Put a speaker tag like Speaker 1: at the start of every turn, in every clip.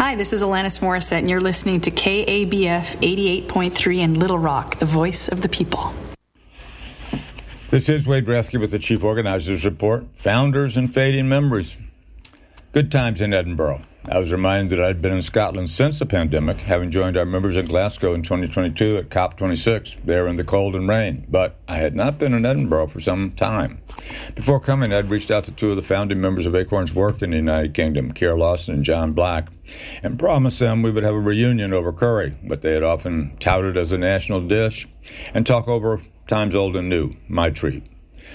Speaker 1: Hi, this is Alanis Morissette, and you're listening to KABF 88.3 in Little Rock, the voice of the people.
Speaker 2: This is Wade Bresky with the Chief Organizers Report, Founders and Fading Memories. Good times in Edinburgh. I was reminded that I'd been in Scotland since the pandemic, having joined our members in Glasgow in 2022 at COP26, there in the cold and rain. But I had not been in Edinburgh for some time. Before coming, I'd reached out to two of the founding members of Acorn's work in the United Kingdom, Keir Lawson and John Black, and promised them we would have a reunion over curry, what they had often touted as a national dish, and talk over times old and new, my treat.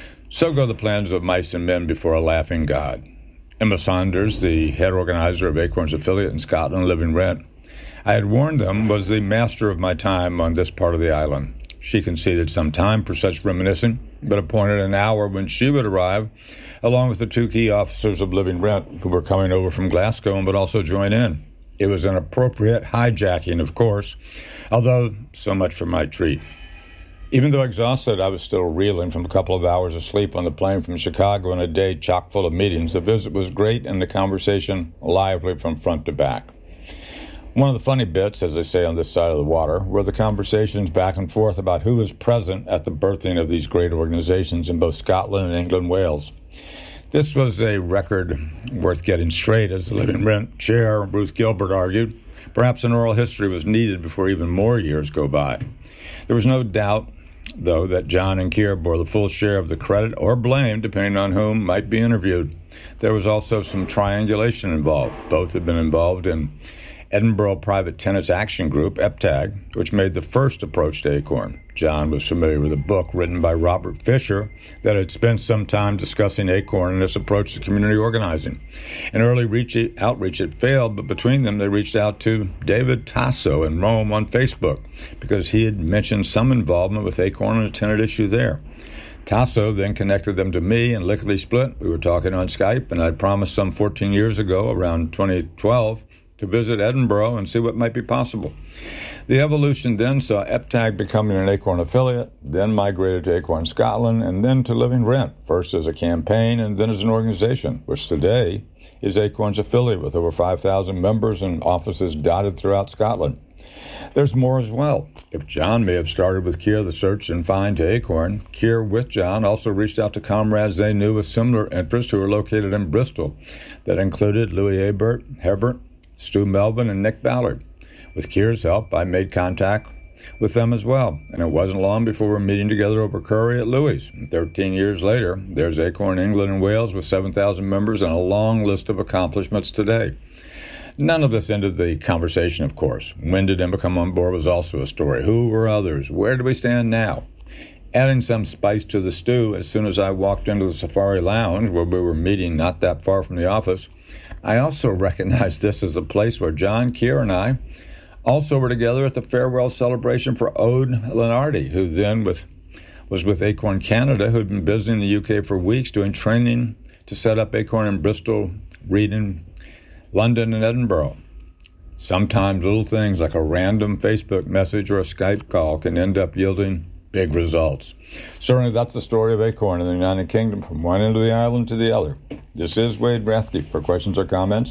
Speaker 2: So go the plans of mice and men before a laughing God. Emma Saunders, the head organizer of Acorn's affiliate in Scotland, Living Rent, I had warned them, was the master of my time on this part of the island. She conceded some time for such reminiscing, but appointed an hour when she would arrive, along with the two key officers of Living Rent who were coming over from Glasgow and would also join in. It was an appropriate hijacking, of course, although so much for my treat. Even though exhausted, I was still reeling from a couple of hours of sleep on the plane from Chicago and a day chock full of meetings. The visit was great and the conversation lively from front to back. One of the funny bits, as they say on this side of the water, were the conversations back and forth about who was present at the birthing of these great organizations in both Scotland and England and Wales. This was a record worth getting straight, as the Living Rent chair, Ruth Gilbert, argued. Perhaps an oral history was needed before even more years go by. There was no doubt, though, that John and Keir bore the full share of the credit or blame, depending on whom might be interviewed. There was also some triangulation involved. Both had been involved in Edinburgh Private Tenants Action Group, EPTAG, which made the first approach to Acorn. John was familiar with a book written by Robert Fisher that had spent some time discussing Acorn and its approach to community organizing. An early outreach had failed, but between them they reached out to David Tasso in Rome on Facebook because he had mentioned some involvement with Acorn and a tenant issue there. Tasso then connected them to me and lickety split. We were talking on Skype, and I promised some 14 years ago, around 2012, to visit Edinburgh and see what might be possible. The evolution then saw EPTAG becoming an Acorn affiliate, then migrated to Acorn Scotland, and then to Living Rent, first as a campaign and then as an organization, which today is Acorn's affiliate with over 5,000 members and offices dotted throughout Scotland. There's more as well. If John may have started with Keir the search and find to Acorn, Keir with John also reached out to comrades they knew with similar interests who were located in Bristol. That included Louis Herbert, Stu Melvin, and Nick Ballard. With Keir's help, I made contact with them as well, and it wasn't long before we were meeting together over curry at Louis. 13 years later, there's Acorn England and Wales with 7,000 members and a long list of accomplishments today. None of this ended the conversation, of course. When did Emma come on board was also a story. Who were others? Where do we stand now? Adding some spice to the stew, as soon as I walked into the Safari Lounge, where we were meeting not that far from the office, I also recognized this as a place where John, Keir, and I also were together at the farewell celebration for Ode Lenardi, who then was with Acorn Canada, who had been visiting the UK for weeks doing training to set up Acorn in Bristol, Reading, London, and Edinburgh. Sometimes little things like a random Facebook message or a Skype call can end up yielding big results. Certainly that's the story of Acorn in the United Kingdom, from one end of the island to the other. This is Wade Bresky. For questions or comments,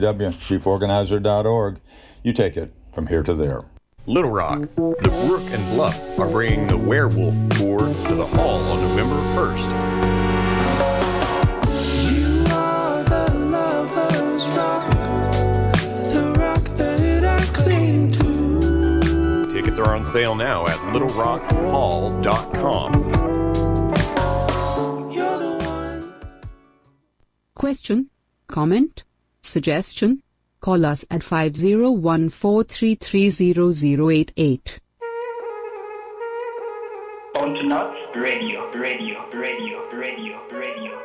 Speaker 2: www.chieforganizer.org. You take it from here to there.
Speaker 3: Little Rock, the Brook and Bluff are bringing the Werewolf Tour to the Hall on November 1st.
Speaker 4: You are the lover's rock, the rock that I cling to.
Speaker 3: Tickets are on sale now at littlerockhall.com.
Speaker 5: Question, comment, suggestion? Call us at 5014330088.
Speaker 6: On to Nuts Radio, Radio, Radio, Radio, Radio.